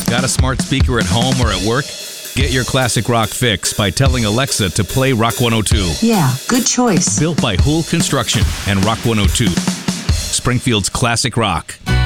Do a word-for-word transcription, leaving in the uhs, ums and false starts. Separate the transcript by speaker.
Speaker 1: Got a smart speaker at home or at work? Get your classic rock fix by telling Alexa to play Rock one oh two.
Speaker 2: Yeah, good choice.
Speaker 1: Built by Hool Construction and Rock one oh two. Springfield's classic rock.